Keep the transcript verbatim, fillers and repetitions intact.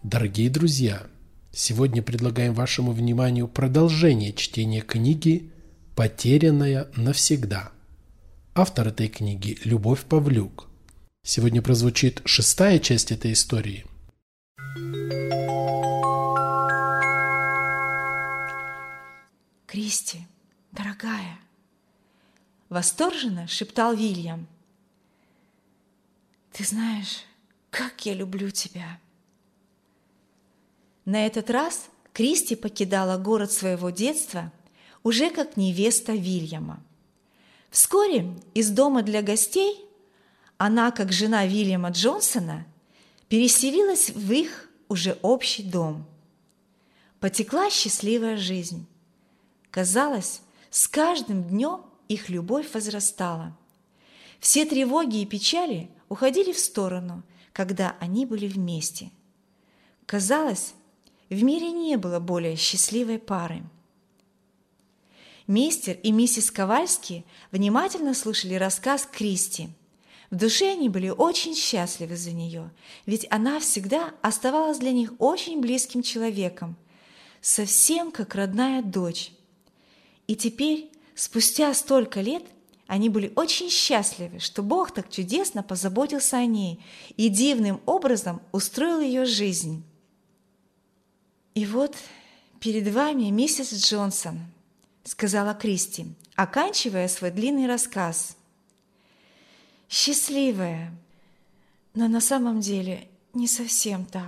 Дорогие друзья, сегодня предлагаем вашему вниманию продолжение чтения книги «Потерянная навсегда». Автор этой книги – Любовь Павлюк. Сегодня прозвучит шестая часть этой истории. «Кристи, дорогая!» – восторженно шептал Вильям. «Ты знаешь, как я люблю тебя!» На этот раз Кристи покидала город своего детства уже как невеста Вильяма. Вскоре из дома для гостей она, как жена Вильяма Джонсона, переселилась в их уже общий дом. Потекла счастливая жизнь. Казалось, с каждым днем их любовь возрастала. Все тревоги и печали уходили в сторону, когда они были вместе. Казалось, в мире не было более счастливой пары. Мистер и миссис Ковальски внимательно слушали рассказ Кристи. В душе они были очень счастливы за нее, ведь она всегда оставалась для них очень близким человеком, совсем как родная дочь. И теперь, спустя столько лет, они были очень счастливы, что Бог так чудесно позаботился о ней и дивным образом устроил ее жизнь. «И вот перед вами миссис Джонсон», — сказала Кристи, оканчивая свой длинный рассказ. «Счастливая, но на самом деле не совсем так.